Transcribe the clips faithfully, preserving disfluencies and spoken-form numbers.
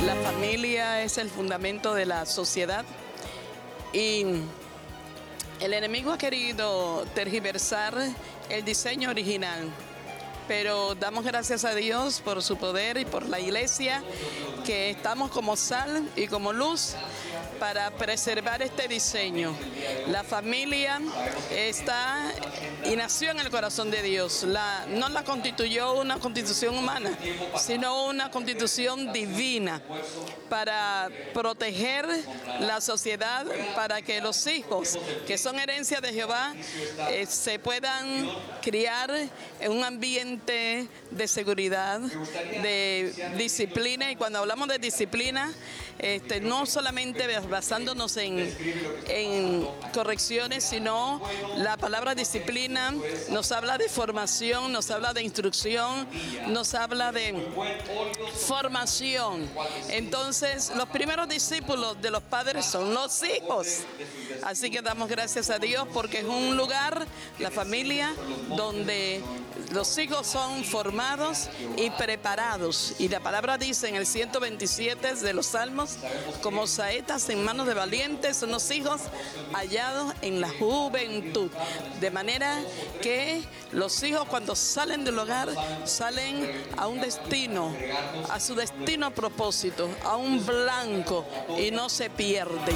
La familia es el fundamento de la sociedad y el enemigo ha querido tergiversar el diseño original, pero damos gracias a Dios por su poder y por la iglesia, que estamos como sal y como luz para preservar este diseño. La familia está y nació en el corazón de Dios. La, no la constituyó una constitución humana, sino una constitución divina para proteger la sociedad, para que los hijos, que son herencia de Jehová, eh, se puedan criar en un ambiente de seguridad, de disciplina. Y cuando hablamos de disciplina, este, no solamente basándonos en, en correcciones, sino la palabra disciplina nos habla de formación, nos habla de instrucción, nos habla de formación. Entonces, los primeros discípulos de los padres son los hijos. Así que damos gracias a Dios porque es un lugar, la familia, donde los hijos son formados y preparados. Y la palabra dice en el ciento veintisiete de los Salmos, como saetas en manos de valientes son los hijos hallados en la juventud. De manera que los hijos, cuando salen del hogar, salen a un destino, a su destino a propósito, a un blanco, y no se pierden.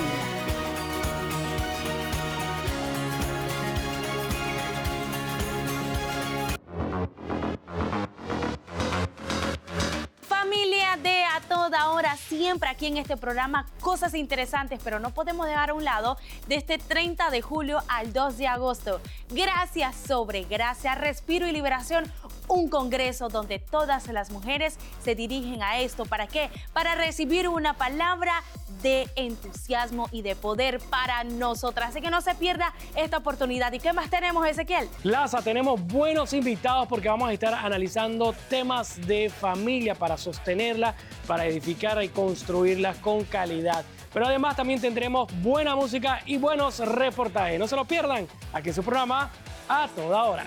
De A Toda Hora, siempre aquí en este programa, cosas interesantes, pero no podemos dejar a un lado de este treinta de julio al dos de agosto. Gracias sobre Gracia, Respiro y Liberación, un congreso donde todas las mujeres se dirigen a esto. ¿Para qué? Para recibir una palabra de entusiasmo y de poder para nosotras. Así que no se pierda esta oportunidad. ¿Y qué más tenemos, Ezequiel? Laza, tenemos buenos invitados porque vamos a estar analizando temas de familia para sostenerla, para edificar y construirla con calidad. Pero además también tendremos buena música y buenos reportajes. No se lo pierdan, aquí en su programa A Toda Hora.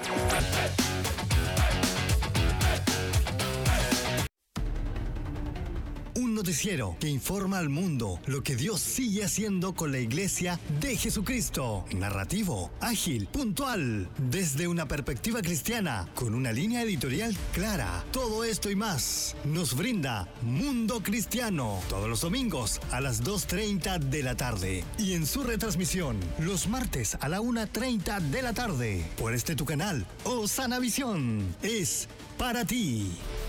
Un noticiero que informa al mundo lo que Dios sigue haciendo con la Iglesia de Jesucristo. Narrativo, ágil, puntual, desde una perspectiva cristiana, con una línea editorial clara. Todo esto y más nos brinda Mundo Cristiano todos los domingos a las dos treinta de la tarde y en su retransmisión los martes a la una treinta de la tarde por este tu canal, Osana Visión. Es para ti.